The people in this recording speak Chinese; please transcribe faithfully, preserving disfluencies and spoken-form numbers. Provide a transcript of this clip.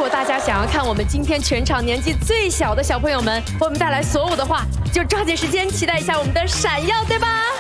果大家想要看我们今天全场年纪最小的小朋友们为我们带来所有的话，就抓紧时间期待一下我们的闪耀，对吧？